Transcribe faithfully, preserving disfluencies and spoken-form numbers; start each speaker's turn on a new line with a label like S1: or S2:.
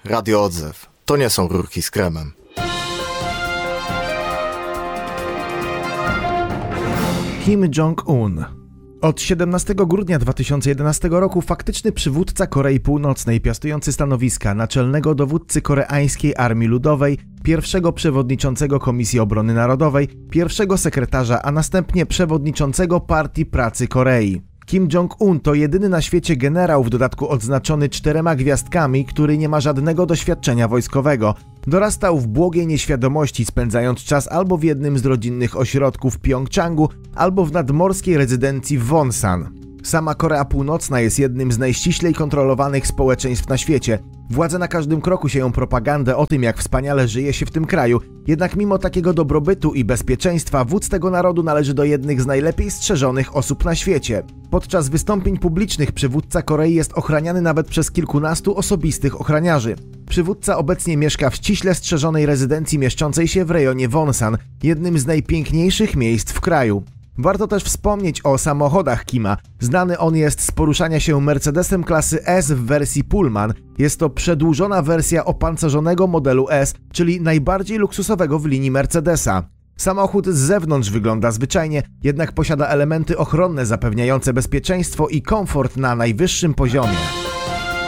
S1: Radio Odzew. To nie są rurki z kremem.
S2: Kim Jong-un. Od siedemnastego grudnia dwa tysiące jedenastego roku faktyczny przywódca Korei Północnej, piastujący stanowiska naczelnego dowódcy koreańskiej Armii Ludowej, pierwszego przewodniczącego Komisji Obrony Narodowej, pierwszego sekretarza, a następnie przewodniczącego Partii Pracy Korei. Kim Jong-un to jedyny na świecie generał, w dodatku odznaczony czterema gwiazdkami, który nie ma żadnego doświadczenia wojskowego. Dorastał w błogiej nieświadomości, spędzając czas albo w jednym z rodzinnych ośrodków w Pjongczangu, albo w nadmorskiej rezydencji w Wonsan. Sama Korea Północna jest jednym z najściślej kontrolowanych społeczeństw na świecie. Władze na każdym kroku sieją propagandę o tym, jak wspaniale żyje się w tym kraju. Jednak mimo takiego dobrobytu i bezpieczeństwa wódz tego narodu należy do jednych z najlepiej strzeżonych osób na świecie. Podczas wystąpień publicznych przywódca Korei jest ochraniany nawet przez kilkunastu osobistych ochraniarzy. Przywódca obecnie mieszka w ściśle strzeżonej rezydencji mieszczącej się w rejonie Wonsan, jednym z najpiękniejszych miejsc w kraju. Warto też wspomnieć o samochodach Kima. Znany on jest z poruszania się Mercedesem klasy S w wersji Pullman. Jest to przedłużona wersja opancerzonego modelu S, czyli najbardziej luksusowego w linii Mercedesa. Samochód z zewnątrz wygląda zwyczajnie, jednak posiada elementy ochronne zapewniające bezpieczeństwo i komfort na najwyższym poziomie.